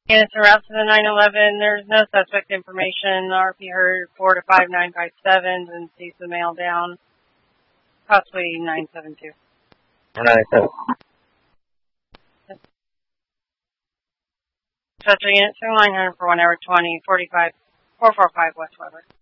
And it's a route to the 911. There's no suspect information. RP heard 4 to 5957 and sees the mail down. Possibly 972. 972. Special unit 900 for 1 hour 20, 445 West Weber.